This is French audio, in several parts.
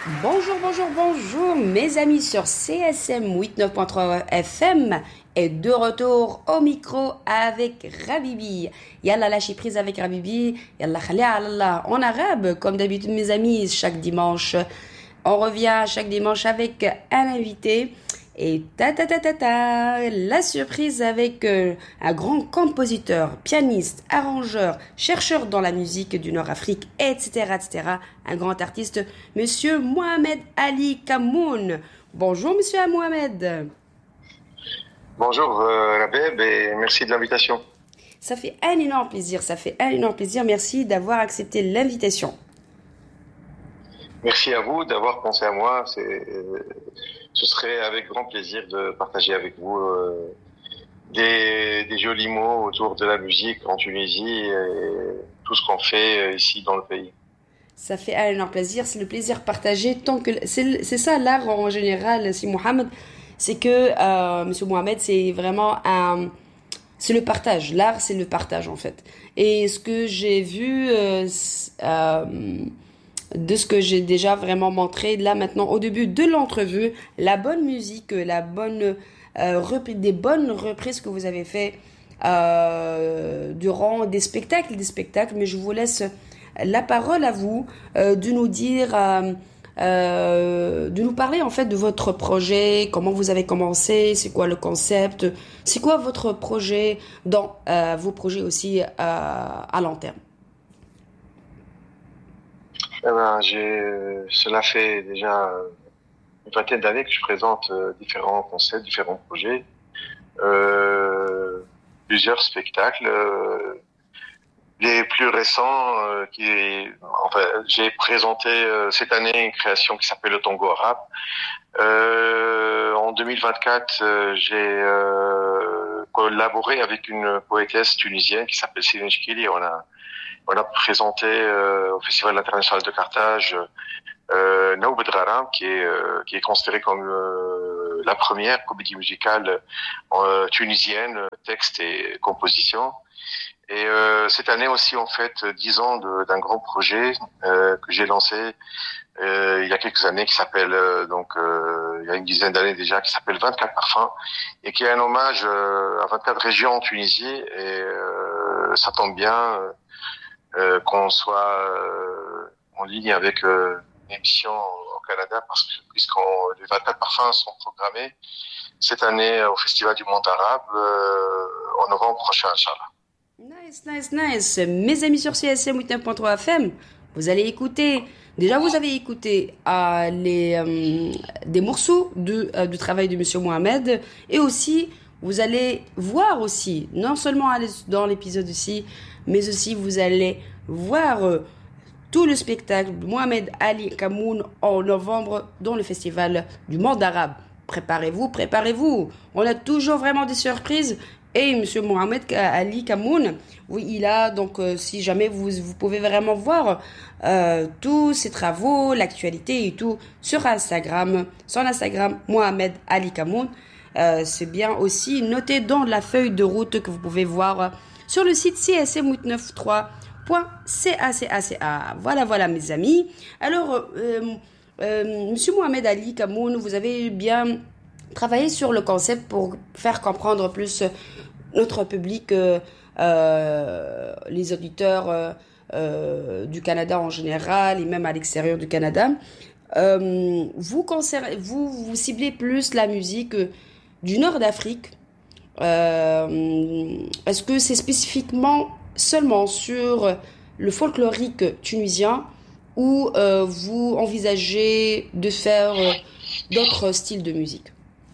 Bonjour, bonjour, bonjour, mes amis sur CSM 89.3 FM et de retour au micro avec Rabibi. Yalla, lâchez prise avec Rabibi. Yalla, khalia Allah. En arabe, comme d'habitude, mes amis, chaque dimanche, on revient chaque dimanche avec un invité. Et la surprise avec un grand compositeur, pianiste, arrangeur, chercheur dans la musique du Nord-Afrique, etc., etc., un grand artiste, Monsieur Mohamed Ali Kamoun. Bonjour, Monsieur Mohamed. Bonjour Rabeb et merci de l'invitation. Ça fait un énorme plaisir, ça fait un énorme plaisir. Merci d'avoir accepté l'invitation. Merci à vous d'avoir pensé à moi. Ce serait avec grand plaisir de partager avec vous des jolis mots autour de la musique en Tunisie et tout ce qu'on fait ici dans le pays. Ça fait un énorme plaisir, c'est le plaisir partagé. Tant que c'est ça l'art en général, si Mohamed, c'est que Monsieur Mohamed, c'est vraiment un, c'est le partage. L'art, c'est le partage en fait. Et ce que j'ai vu, de ce que j'ai déjà vraiment montré là maintenant au début de l'entrevue, la bonne musique, la bonne des bonnes reprises que vous avez fait durant des spectacles, mais je vous laisse la parole à vous de nous dire, de nous parler en fait de votre projet, comment vous avez commencé, c'est quoi le concept, c'est quoi votre projet dans vos projets aussi à long terme. Eh ben, cela fait déjà une vingtaine d'années que je présente différents concepts, différents projets, plusieurs spectacles. Les plus récents, enfin, j'ai présenté cette année une création qui s'appelle le tango arabe. En 2024, j'ai collaboré avec une poétesse tunisienne qui s'appelle Céline Chkili. On a présenté au Festival international de Carthage Naoub Draram, qui est considérée comme la première comédie musicale tunisienne, texte et composition. Et cette année aussi, en fait, 10 ans d'un grand projet que j'ai lancé il y a quelques années, qui s'appelle il y a une dizaine d'années déjà, qui s'appelle 24 parfums, et qui est un hommage à 24 régions en Tunisie. Et ça tombe bien qu'on soit en ligne avec une émission au Canada, puisqu'on les 24 parfums sont programmés cette année au Festival du Monde Arabe en novembre prochain, Inch'Allah. Nice, nice, nice. Mes amis sur CSM 89.3 FM, vous allez écouter. Déjà, vous avez écouté des morceaux du travail de Monsieur Mohamed, et aussi vous allez voir aussi, non seulement dans l'épisode aussi, mais aussi vous allez voir tout le spectacle de Mohamed Ali Kamoun en novembre dans le festival du monde arabe. Préparez-vous, préparez-vous. On a toujours vraiment des surprises. Et Monsieur Mohamed Ali Kamoun, oui, il a donc, si jamais vous pouvez vraiment voir tous ses travaux, l'actualité et tout sur Instagram, son Instagram Mohamed Ali Kamoun. C'est bien aussi noté dans la feuille de route que vous pouvez voir sur le site csm893.caca. Voilà, voilà, mes amis. Alors, Monsieur Mohamed Ali Kamoun, vous avez bien travaillé sur le concept pour faire comprendre plus notre public, les auditeurs du Canada en général et même à l'extérieur du Canada. Vous ciblez plus la musique du nord d'Afrique. Est-ce que c'est spécifiquement seulement sur le folklorique tunisien ou vous envisagez de faire d'autres styles de musique?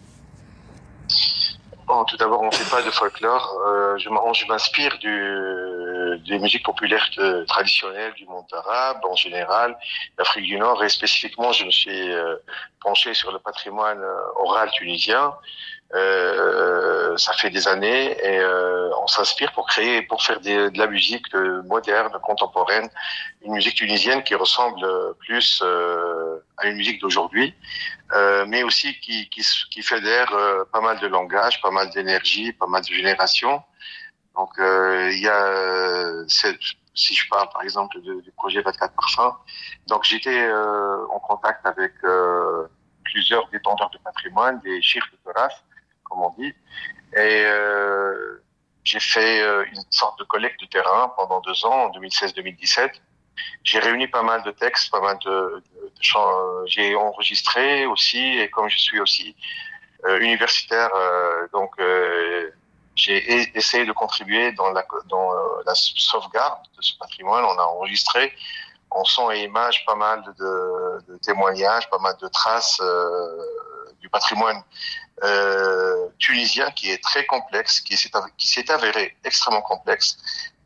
Bon, tout d'abord, on ne fait pas de folklore. Je m'inspire des musiques populaires traditionnelles du monde arabe en général, d'Afrique du Nord, et spécifiquement, je me suis penché sur le patrimoine oral tunisien. Ça fait des années, et on s'inspire pour faire de la musique moderne, contemporaine, une musique tunisienne qui ressemble plus à une musique d'aujourd'hui, mais aussi qui fédère pas mal de langages, pas mal d'énergie, pas mal de générations. Donc il y a si je parle par exemple du projet 24 parfums, donc j'étais en contact avec plusieurs détenteurs de patrimoine, des chefs de race, comme on dit, et j'ai fait une sorte de collecte de terrain pendant 2 ans, en 2016-2017. J'ai réuni pas mal de textes, pas mal de chants. J'ai enregistré aussi, et comme je suis aussi universitaire, donc j'ai essayé de contribuer dans la sauvegarde de ce patrimoine. On a enregistré en son et images pas mal de témoignages, pas mal de traces du patrimoine tunisien, qui est très complexe, qui s'est avéré extrêmement complexe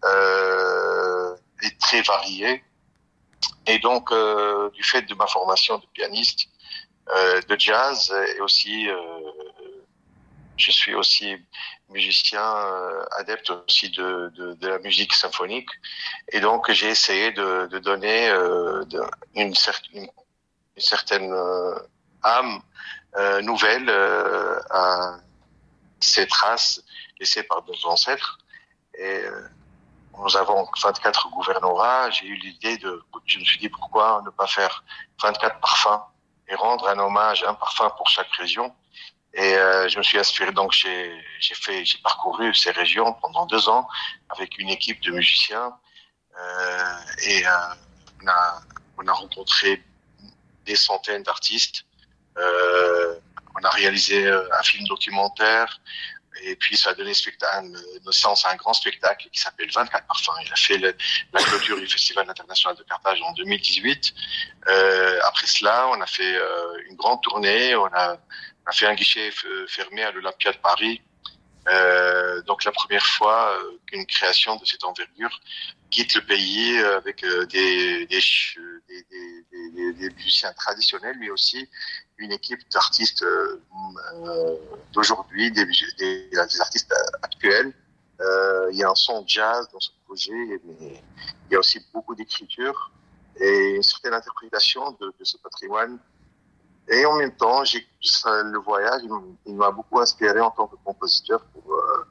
et très varié. Et donc, du fait de ma formation de pianiste, de jazz, et aussi, je suis aussi musicien, adepte aussi de la musique symphonique. Et donc, j'ai essayé de donner une certaine âme nouvelle à ces traces laissées par nos ancêtres. Et nous avons 24 gouvernorats. J'ai eu l'idée je me suis dit, pourquoi ne pas faire 24 parfums et rendre un hommage, un parfum pour chaque région. Et je me suis inspiré, donc j'ai parcouru ces régions pendant 2 ans avec une équipe de musiciens, et on a rencontré des centaines d'artistes. On a réalisé un film documentaire, et puis ça a donné naissance à un grand spectacle qui s'appelle 24 parfums. Il a fait la clôture du Festival international de Carthage en 2018. Après cela, on a fait une grande tournée. On a fait un guichet fermé à l'Olympia de Paris. Donc la première fois qu'une création de cette envergure quitte le pays avec des musiciens traditionnels, mais aussi une équipe d'artistes d'aujourd'hui, des artistes actuels. Il y a un son jazz dans ce projet, mais il y a aussi beaucoup d'écriture et une certaine interprétation de ce patrimoine. Et en même temps, le voyage, il m'a beaucoup inspiré en tant que compositeur pour